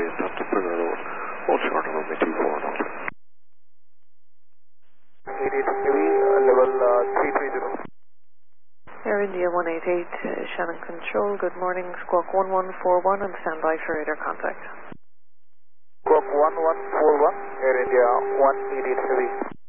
base up to Brinner Road. Hold short of runway 24 knots. 88 heavy, level 330. Air India 188, Shannon Control, good morning, squawk 1141 and stand by for radar contact. Squawk 1141, Air India 188 heavy.